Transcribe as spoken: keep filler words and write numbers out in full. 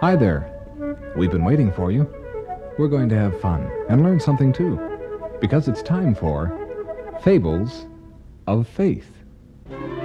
Hi there. We've been waiting for you. We're going to have fun and learn something too, because it's time for Fables of Faith.